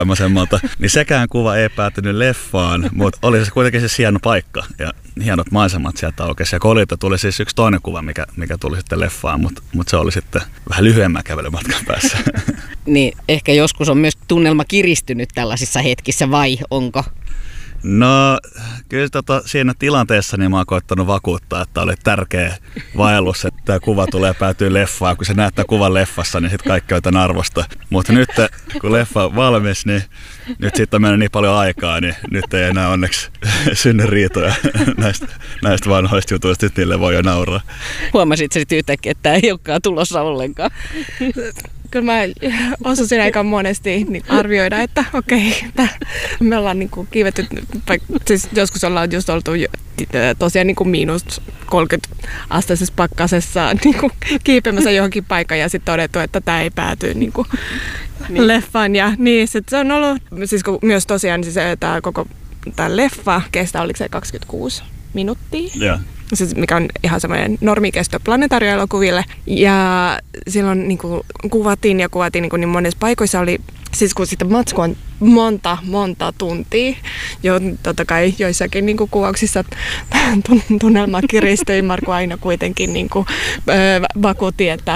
vasemmalta, niin sekään kuva ei päätynyt leffaan, mutta oli se kuitenkin se hieno paikka ja hienot maisemat sieltä aukesi. Ja kolilta tuli siis yksi toinen kuva, mikä tuli sitten leffaan, mutta se oli sitten vähän lyhyemmän kävelymatkan päässä. Niin ehkä joskus on myös tunnelma kiristynyt tällaisissa hetkissä, vai onko? No kyllä siinä tilanteessa niin mä oon koittanut vakuuttaa, että oli tärkeä vaellus, että tämä kuva tulee päätyy leffaan. Kun sä näet tämän kuvan leffassa, niin sitten kaikki on tämän arvosta. Mutta nyt kun leffa on valmis, niin nyt siitä on mennyt niin paljon aikaa, niin nyt ei enää onneksi synny riitoja näistä vanhoista jutuista. Nyt niille voi jo nauraa. Huomasit sitten yhtäkkiä, että ei olekaan tulossa ollenkaan? Kyllä mä osasin aika monesti arvioida, että okei, me ollaan kiivetty, siis joskus ollaan just oltu tosiaan miinus 30 asteisessa pakkasessa kiipeämässä johonkin paikkaan ja sitten todettu, että tämä ei pääty leffaan. Ja niin, se on ollut siis myös tosiaan siis, tämä leffa kestää, oliko se 26 minuuttia? Yeah. Siis mikä on ihan semmoinen normikesto planetaarioelokuville. Ja silloin kuvattiin niin monissa paikoissa oli, siis kun sitten matsku on monta tuntia. Jo totta kai joissakin kuvauksissa tunnelma kiristyi. Markku aina kuitenkin vakuutti, että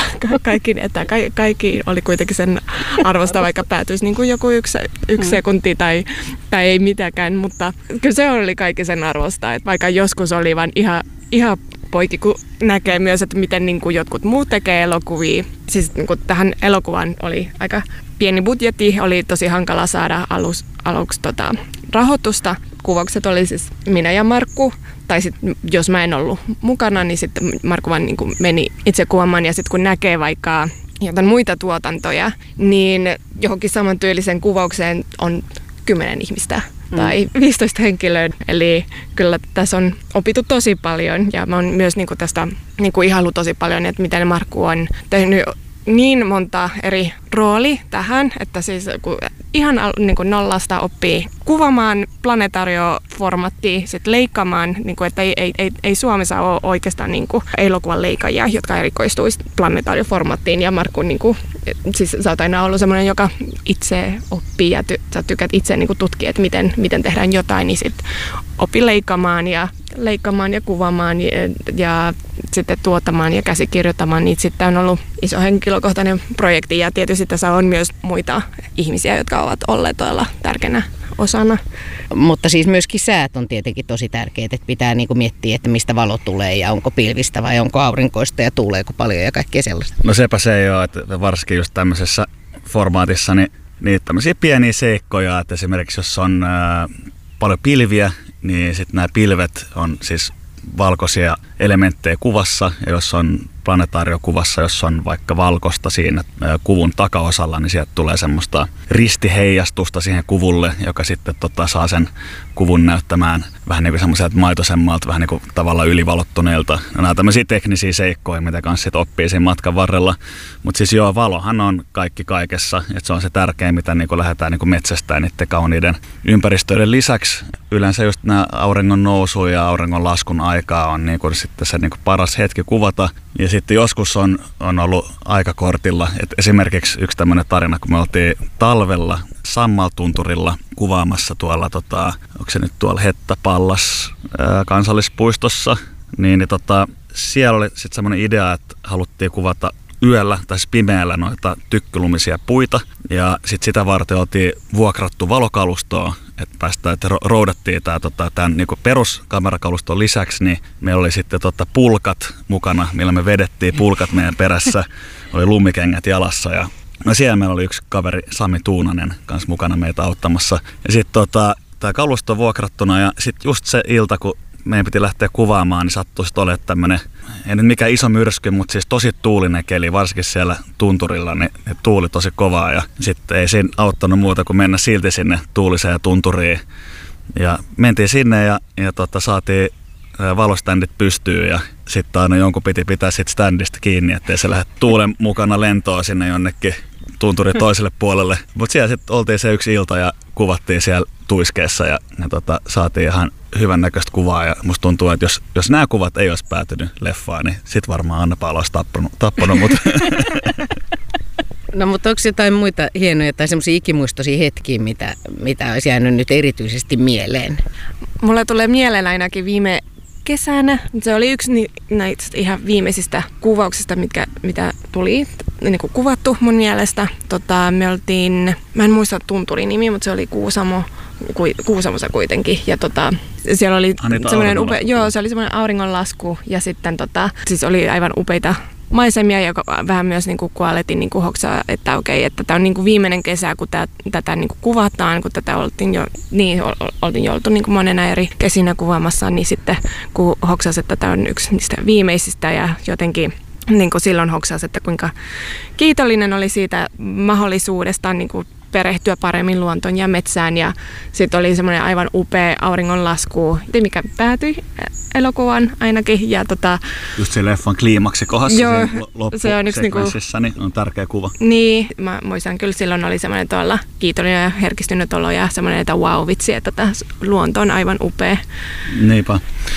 kaikki oli kuitenkin sen arvosta, vaikka päätyisi joku yksi sekunti tai ei mitäkään. Mutta kyllä se oli kaikki sen arvosta, että vaikka joskus oli vaan ihan poikki, kun näkee myös, että miten jotkut muut tekee elokuvia. Siis tähän elokuvaan oli aika pieni budjetti, oli tosi hankala saada aluksi rahoitusta. Kuvaukset oli siis minä ja Markku, tai sitten jos mä en ollut mukana, niin sitten Markku vaan meni itse kuvaamaan. Ja sitten kun näkee vaikka jotain muita tuotantoja, niin johonkin samantyylisen kuvaukseen on 10 ihmistä tai 15 henkilöä. Eli kyllä tässä on opittu tosi paljon ja mä oon myös tästä ihaillut tosi paljon, että miten Markku on tehnyt niin monta eri rooli tähän, että siis ihan nollasta oppii kuvaamaan planetaarioformattia, sitten leikkaamaan, että ei Suomessa ole oikeastaan elokuvan leikajia, jotka erikoistuisi planetaarioformattiin. Ja Markku, siis sä oot aina ollut semmoinen, joka itse oppii ja sä tykät itse tutkia, että miten tehdään jotain, niin sitten opi leikkaamaan ja kuvaamaan ja sitten tuottamaan ja käsikirjoittamaan. Niin sitten on ollut iso henkilökohtainen projekti ja tietysti tässä on myös muita ihmisiä, jotka ovat olleet todella tärkeänä osana. Mutta siis myöskin säät on tietenkin tosi tärkeät, että pitää miettiä, että mistä valo tulee ja onko pilvistä vai onko aurinkoista ja tuuleeko paljon ja kaikkea sellaista. No sepä se ei ole, että varsinkin just tämmöisessä formaatissa niin tämmöisiä pieniä seikkoja, että esimerkiksi jos on paljon pilviä, niin sitten nämä pilvet on siis valkoisia elementtejä kuvassa, ja jos on planetaariokuvassa, jos on vaikka valkoista siinä kuvun takaosalla, niin sieltä tulee semmoista ristiheijastusta siihen kuvulle, joka sitten saa sen kuvun näyttämään vähän niin kuin semmoiselta maitosemmalta, vähän niin kuin tavallaan ylivalottuneelta. No, nämä on tämmöisiä teknisiä seikkoja, mitä kanssa sit oppii siinä matkan varrella. Mutta siis joo, valohan on kaikki kaikessa, että se on se tärkein, mitä niin kuin lähdetään niin kuin metsästään niiden kauniiden ympäristöiden lisäksi. Yleensä just nämä auringon nousu ja auringon laskun aikaa on niin kuin sitten se niin kuin paras hetki kuvata. Ja sitten joskus on ollut aikakortilla. Et esimerkiksi yksi tämmöinen tarina, kun me oltiin talvella Sammaltunturilla kuvaamassa tuolla, onko se nyt tuolla Hettapallas kansallispuistossa, niin siellä oli sitten semmoinen idea, että haluttiin kuvata yöllä tai siis pimeällä noita tykkylumisia puita. Ja sitten sitä varten oltiin vuokrattu valokalustoa, että roudattiin tämän niinku peruskamerakaluston lisäksi, niin meillä oli sitten pulkat mukana, millä me vedettiin pulkat meidän perässä. Oli lumikengät jalassa ja no siellä meillä oli yksi kaveri, Sami Tuunanen, kanssa mukana meitä auttamassa. Ja sitten tämä kalusto vuokrattuna ja sitten just se ilta, kun meidän piti lähteä kuvaamaan, niin sattui sitten olemaan tämmöinen, ei nyt mikään iso myrsky, mutta siis tosi tuulinen keli, varsinkin siellä tunturilla, niin tuuli tosi kovaa ja sitten ei siinä auttanut muuta kuin mennä silti sinne tuuliseen tunturiin. Ja mentiin sinne ja saatiin valoständit pystyyn ja sitten aina jonkun piti pitää sit standista kiinni, ettei se lähde tuulen mukana lentoon sinne jonnekin tunturin toiselle puolelle. Mutta siellä sitten oltiin se yksi ilta ja kuvattiin siellä tuiskeessa ja saatiin ihan hyvän näköistä kuvaa. Ja musta tuntuu, että jos nämä kuvat ei olisi päätynyt leffaan, niin sit varmaan Anna Paula olisi tappanut mut. No mutta onko jotain muita hienoja tai semmoisia ikimuistoisia hetkiä, mitä olisi jäänyt nyt erityisesti mieleen? Mulle tulee mieleen ainakin viime kesänä. Se oli yksi näistä ihan viimeisistä kuvauksista, mitä tuli niin kuin kuvattu mun mielestä. Me oltiin, mä en muista tunturin nimi, mutta se oli Kuusamossa kuitenkin. Ja siellä oli semmoinen se oli semmoinen auringonlasku ja sitten siis oli aivan upeita maisemia, joka vähän myös niin kuin alettiin niin kuin hoksaa, että okei, että tämä on niin kuin viimeinen kesä, kun tätä niin kuin kuvataan, kun tätä oltiin jo oltu niin kuin monena eri kesinä kuvaamassa, niin sitten kun hoksasi, että tämä on yksi niistä viimeisistä ja jotenkin niin kuin silloin hoksasi, että kuinka kiitollinen oli siitä mahdollisuudesta niin kuin perehtyä paremmin luontoon ja metsään ja sitten oli semmoinen aivan upea auringonlasku, mikä päätyi elokuvan ainakin. Ja just se leffan kliimaksi kohdassa se on yksi niin on tärkeä kuva. Niin, mä muistan kyllä silloin oli semmoinen tuolla kiitollinen ja herkistynyt olo ja semmoinen, että wow vitsi, että tämä luonto on aivan upea. Niinpä.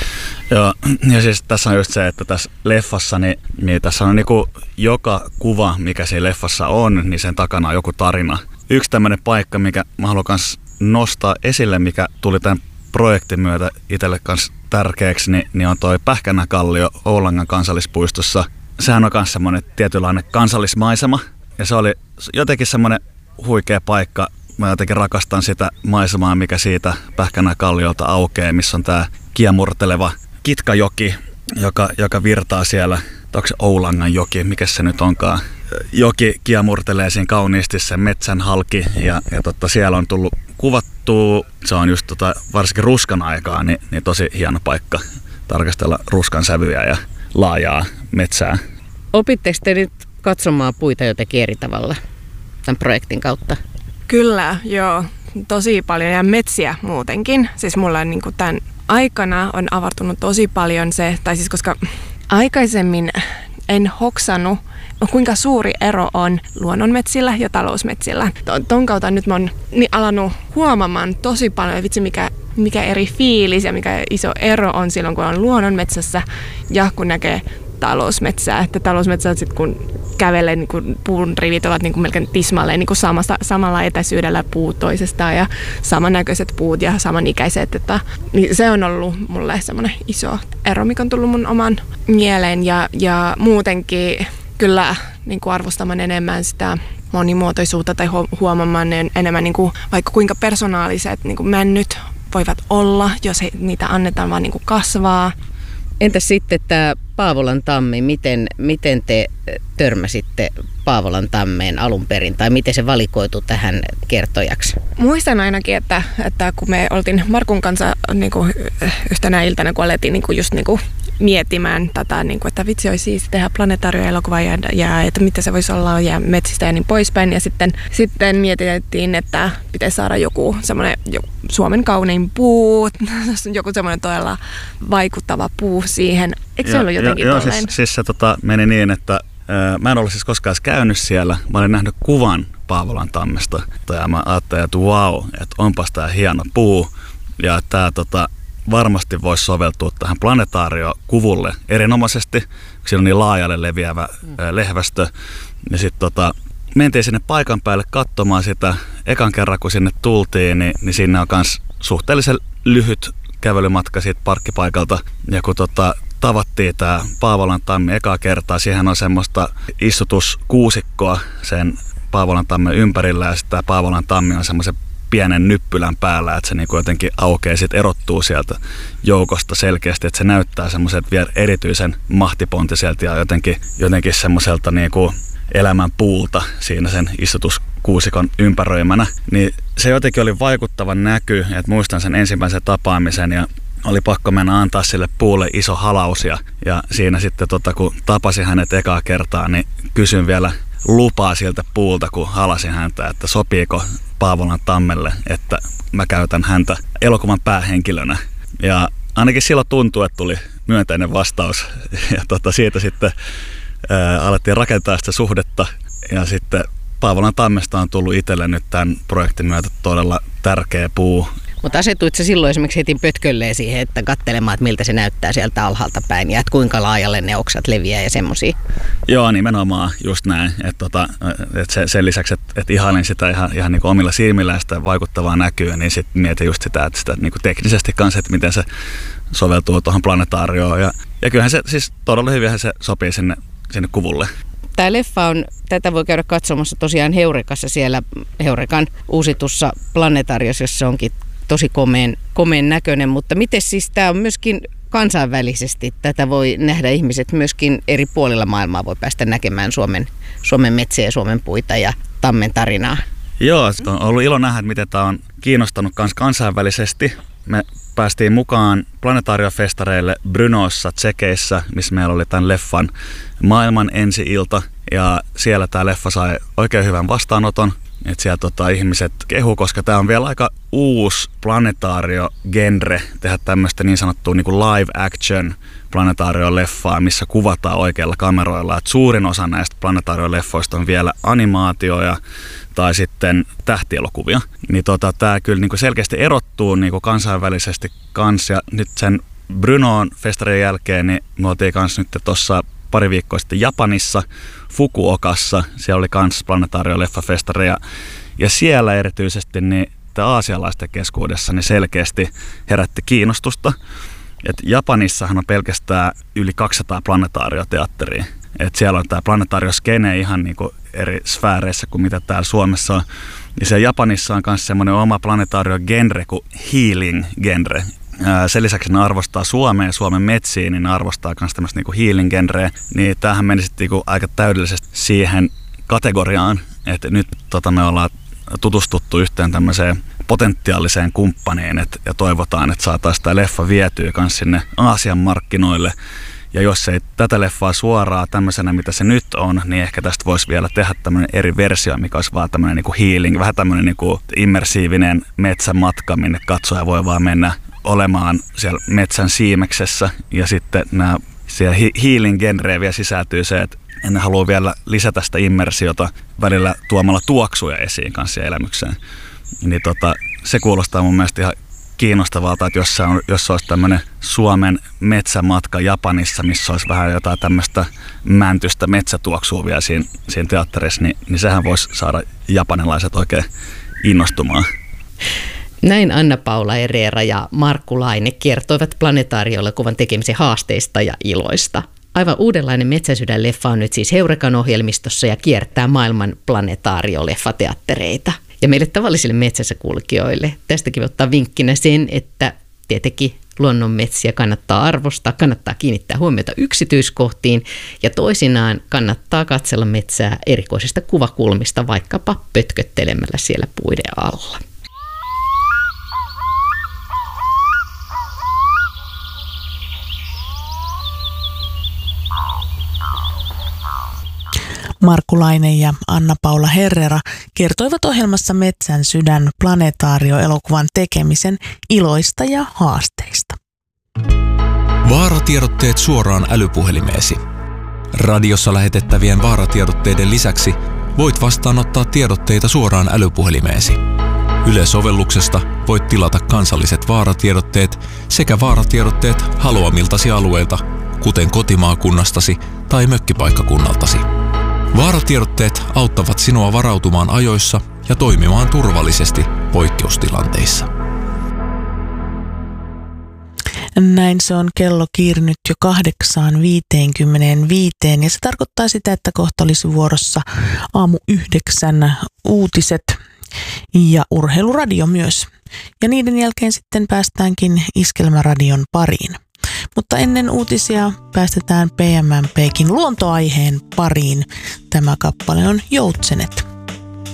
Ja siis tässä on just se, että tässä leffassa, niin tässä on niinku joka kuva, mikä siinä leffassa on, niin sen takana on joku tarina. Yksi tämmöinen paikka, mikä mä haluan kans nostaa esille, mikä tuli tämän projektin myötä itselle kans tärkeäksi, niin on toi Pähkänäkallio Oulangan kansallispuistossa. Sehän on kans semmoinen tietynlainen kansallismaisema, ja se oli jotenkin semmoinen huikea paikka. Mä jotenkin rakastan sitä maisemaa, mikä siitä Pähkänäkalliolta aukeaa, missä on tää kiemurteleva Kitkajoki, joka virtaa siellä. Onko se Oulangan joki, mikä se nyt onkaan? Joki kiemurtelee siinä kauniisti sen metsän halki ja siellä on tullut kuvattua, se on just varsinkin ruskan aikaa, niin tosi hieno paikka tarkastella ruskan sävyjä ja laajaa metsää. Opitteko te nyt katsomaan puita jotenkin eri tavalla tämän projektin kautta? Kyllä, joo. Tosi paljon ja metsiä muutenkin. Siis mulla niin kuin tämän aikana on avartunut tosi paljon se, tai siis koska aikaisemmin en hoksannut, kuinka suuri ero on luonnonmetsillä ja talousmetsillä. Ton kautta nyt mä oon alannut huomaamaan tosi paljon, vitsi mikä eri fiilis ja mikä iso ero on silloin, kun on luonnonmetsässä ja kun näkee talousmetsää. Että talousmetsää sitten kun kävelee, niin kun puun rivit ovat niin kun melkein tismalleen niin kun samalla etäisyydellä puut toisestaan ja samannäköiset puut ja samanikäiset. Niin se on ollut mulle semmoinen iso ero, mikä on tullut mun oman mieleen ja muutenkin kyllä niin kuin arvostamaan enemmän sitä monimuotoisuutta tai huomaamaan enemmän niin kuin, vaikka kuinka persoonalliset niin kuin männyt voivat olla, jos niitä annetaan vaan niin kuin kasvaa. Entäs sitten tämä Paavolan tammi, miten te törmäsitte Paavolan tammeen alun perin, tai miten se valikoitu tähän kertojaksi? Muistan ainakin, että kun me oltiin Markun kanssa niin kuin yhtenä iltana, kun alettiin niin kuin just niin kuin miettimään tätä, niin kuin, että vitsi olisi siis tehdä planetaarioelokuva ja että mitä se voisi olla ja metsistä ja niin poispäin. Ja sitten mietittiin, että pitäisi saada joku semmoinen Suomen kaunein puu, joku semmoinen todella vaikuttava puu siihen. Eikö se ollut jotenkin tolleen? Siis se meni niin, että mä en ollut siis koskaan käynyt siellä. Mä olin nähnyt kuvan Paavolan tammesta ja mä ajattelin, että wow, että onpas tää hieno puu ja tää varmasti voisi soveltua tähän planetaariokuvulle erinomaisesti, kun siinä on niin laajalle leviävä lehvästö. Ja sitten mentiin sinne paikan päälle katsomaan sitä. Ekan kerran, kun sinne tultiin, niin siinä on myös suhteellisen lyhyt kävelymatka siitä parkkipaikalta. Ja kun tavattiin tämä Paavolan tammi ekaa kertaa, siihen on semmoista istutuskuusikkoa sen Paavolan tammen ympärillä, ja sitten tämä Paavolan tammi on semmoisen pienen nyppylän päällä, että se niinku jotenkin aukeaa, sit erottuu sieltä joukosta selkeästi, että se näyttää semmoiselta vielä erityisen mahtipontiselta ja jotenkin semmoiselta niinku elämän puulta siinä sen istutuskuusikon ympäröimänä. Niin se jotenkin oli vaikuttava näky, että muistan sen ensimmäisen tapaamisen ja oli pakko mennä antaa sille puulle iso halaus ja siinä sitten kun tapasin hänet ekaa kertaa, niin kysyin vielä lupaa siltä puulta, kun halasin häntä, että sopiiko Paavolan tammelle, että mä käytän häntä elokuvan päähenkilönä. Ja ainakin silloin tuntui, että tuli myönteinen vastaus. Ja siitä sitten alettiin rakentaa sitä suhdetta. Ja sitten Paavolan tammesta on tullut itselle nyt tämän projektin myötä todella tärkeä puu. Mutta asetuit sä silloin esimerkiksi heti pötkölleen siihen, että katselemaan, että miltä se näyttää sieltä alhaalta päin ja että kuinka laajalle ne oksat leviää ja semmosia? Joo, nimenomaan just näin. Että sen lisäksi, että ihailin sitä ihan niin kuin omilla silmillä sitä vaikuttavaa näkyä, niin sitten mietin just sitä, että sitä niin kuin teknisesti kanssa, että miten se soveltuu tuohon planetaarioon. Ja kyllähän se siis todella hyvinhän se sopii sinne kuvulle. Tämä leffa on, tätä voi käydä katsomassa tosiaan Heurekassa siellä Heurekan uusitussa planetaariossa, jossa onkin tosi komeen näköinen, mutta miten siis tämä on myöskin kansainvälisesti, tätä voi nähdä ihmiset myöskin eri puolilla maailmaa, voi päästä näkemään Suomen metsiä ja Suomen puita ja tammen tarinaa. Joo, on ollut ilo nähdä, miten tämä on kiinnostanut kansainvälisesti. Me päästiin mukaan planetaariofestareille Brnossa, Tsekeissä, missä meillä oli tämän leffan maailman ensi-ilta. Ja siellä tämä leffa sai oikein hyvän vastaanoton. Että siellä ihmiset kehuu, koska tämä on vielä aika uusi planetaario-genre tehdä tämmöistä niin sanottua niin kuin live action planetaario-leffaa, missä kuvataan oikeilla kameroilla. Et suurin osa näistä planetaario-leffoista on vielä animaatioja tai sitten tähtielokuvia. Niin tämä kyllä niin kuin selkeästi erottuu niin kuin kansainvälisesti kanssa. Ja nyt sen Brnoon festarin jälkeen niin me oltiin kanssa nyt tuossa pari viikkoa sitten Japanissa, Fukuokassa. Siellä oli kans planetaario-leffafestari ja siellä erityisesti niin aasialaisten keskuudessa niin selkeästi herätti kiinnostusta. Et Japanissahan on pelkästään yli 200 planetaarioteatteria. Et siellä on tämä planetaarioskene ihan niinku eri sfääreissä kuin mitä täällä Suomessa on. Ja siellä Japanissa on myös semmoinen oma planetaario-genre kuin healing-genre. Sen lisäksi ne arvostaa Suomea ja Suomen metsiä, niin ne arvostaa myös tämmöistä niinku healing-genreä. Niin tämähän meni sitten niinku aika täydellisesti siihen kategoriaan, että nyt me ollaan tutustuttu yhteen tämmöiseen potentiaaliseen kumppaniin ja toivotaan, että saataisiin tämä leffa vietyä myös sinne Aasian markkinoille. Ja jos ei tätä leffaa suoraan tämmöisenä, mitä se nyt on, niin ehkä tästä voisi vielä tehdä tämmöinen eri versio, mikä olisi vaan tämmöinen niinku healing, vähän tämmöinen niinku immersiivinen metsämatka, minne katsoja voi vaan mennä olemaan siellä metsän siimeksessä. Ja sitten siellä healing-genreen vielä sisältyy se, että ne haluaa vielä lisätä sitä immersiota välillä tuomalla tuoksuja esiin kanssa elämykseen. Niin se kuulostaa mun mielestä ihan kiinnostavalta, että jos olisi tämmöinen Suomen metsämatka Japanissa, missä olisi vähän jotain tämmöistä mäntystä metsätuoksua vielä siinä teatterissa, niin sehän voisi saada japanilaiset oikein innostumaan. Näin Anna-Paula Herrera ja Markku Laine kertoivat planetaarioelokuvan tekemisen haasteista ja iloista. Aivan uudenlainen Metsäsydän-leffa on nyt siis Heurekan ohjelmistossa ja kiertää maailman planetaarioleffateattereita. Ja meille tavallisille metsässä kulkijoille tästäkin ottaa vinkkinä sen, että tietenkin luonnonmetsiä kannattaa arvostaa, kannattaa kiinnittää huomiota yksityiskohtiin ja toisinaan kannattaa katsella metsää erikoisista kuvakulmista vaikkapa pötköttelemällä siellä puiden alla. Markku Laine ja Anna-Paula Herrera kertoivat ohjelmassa Metsän sydän planetaario-elokuvan tekemisen iloista ja haasteista. Vaaratiedotteet suoraan älypuhelimeesi. Radiossa lähetettävien vaaratiedotteiden lisäksi voit vastaanottaa tiedotteita suoraan älypuhelimeesi. Yle-sovelluksesta voit tilata kansalliset vaaratiedotteet sekä vaaratiedotteet haluamiltasi alueilta, kuten kotimaakunnastasi tai mökkipaikkakunnaltasi. Vaaratiedotteet auttavat sinua varautumaan ajoissa ja toimimaan turvallisesti poikkeustilanteissa. Näin se on kello kiirinyt jo 8:55 ja se tarkoittaa sitä, että kohta olisi vuorossa 8:00 uutiset ja urheiluradio myös. Ja niiden jälkeen sitten päästäänkin Iskelmäradion pariin. Mutta ennen uutisia päästetään PMMP:kin luontoaiheen pariin. Tämä kappale on Joutsenet.